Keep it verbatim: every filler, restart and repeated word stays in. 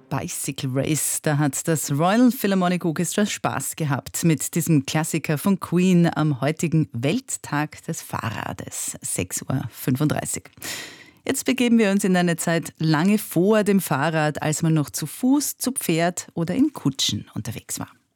Bicycle Race. Da hat das Royal Philharmonic Orchestra Spaß gehabt mit diesem Klassiker von Queen am heutigen Welttag des Fahrrades, sechs Uhr fünfunddreißig. Jetzt begeben wir uns in eine Zeit lange vor dem Fahrrad, als man noch zu Fuß, zu Pferd oder in Kutschen unterwegs war.